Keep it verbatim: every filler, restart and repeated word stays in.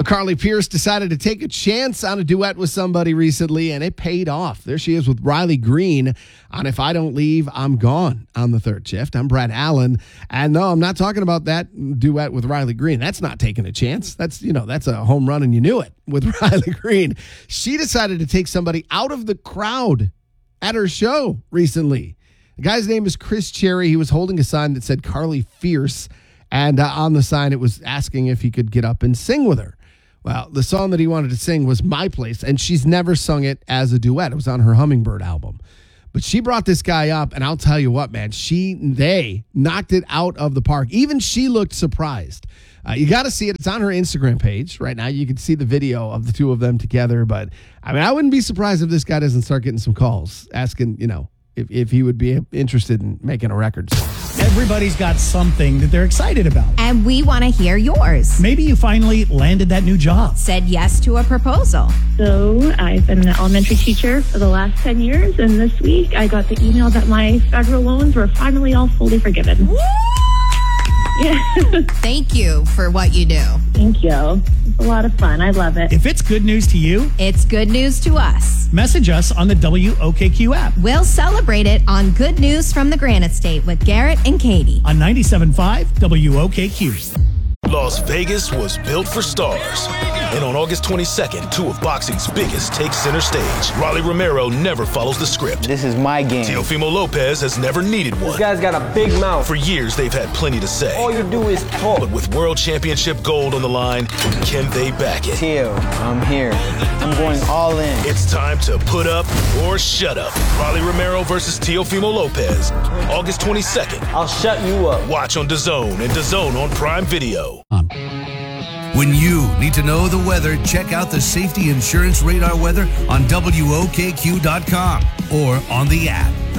Carly Pearce decided to take a chance on a duet with somebody recently, and it paid off. There she is with Riley Green on If I Don't Leave, I'm Gone on the third shift. I'm Brad Allen. And no, I'm not talking about that duet with Riley Green. That's not taking a chance. That's, you know, that's a home run and you knew it with Riley Green. She decided to take somebody out of the crowd at her show recently. The guy's name is Chris Cherry. He was holding a sign that said Carly Fierce. And uh, on the sign, it was asking if he could get up and sing with her. Well, the song that he wanted to sing was My Place, and she's never sung it as a duet. It was on her Hummingbird album. But she brought this guy up, and I'll tell you what, man, she, they knocked it out of the park. Even she looked surprised. Uh, you got to see it. It's on her Instagram page right now. You can see the video of the two of them together. But, I mean, I wouldn't be surprised if this guy doesn't start getting some calls asking, you know, if, if he would be interested in making a record. Everybody's got something that they're excited about. And we want to hear yours. Maybe you finally landed that new job. Said yes to a proposal. So I've been an elementary teacher for the last ten years, and this week I got the email that my federal loans were finally all fully forgiven. Woo! Yeah. Thank you for what you do. Thank you. It's a lot of fun. I love it. If it's good news to you, it's good news to us. Message us on the W O K Q app. We'll celebrate it on Good News from the Granite State with Garrett and Katie. On ninety-seven point five W O K Q. Las Vegas was built for stars. And on August twenty-second, two of boxing's biggest take center stage. Rolly Romero never follows the script. This is my game. Teofimo Lopez has never needed one. This guy's got a big mouth. For years, they've had plenty to say. All you do is talk. But with World Championship gold on the line, can they back it? Teo, I'm here. I'm going all in. It's time to put up or shut up. Rolly Romero versus Teofimo Lopez. August twenty-second. I'll shut you up. Watch on DAZN and DAZN on Prime Video. When you need to know the weather, check out the Safety Insurance Radar weather on W O K Q dot com or on the app.